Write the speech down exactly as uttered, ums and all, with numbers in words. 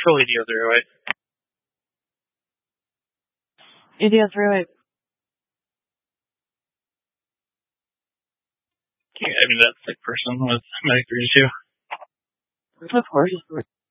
Still eighty oh zero eight. eighty oh zero eight. Okay, I mean, that sick person was Medic thirty-two. Of course.